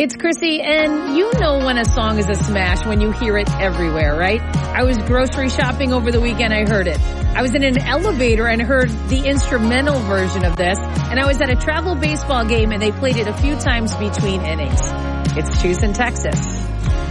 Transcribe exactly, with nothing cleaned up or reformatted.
It's Chrissy, and you know when a song is a smash when you hear it everywhere, right? I was grocery shopping over the weekend, I heard it. I was in an elevator and heard the instrumental version of this, and I was at a travel baseball game and they played it a few times between innings. It's Choose in Texas.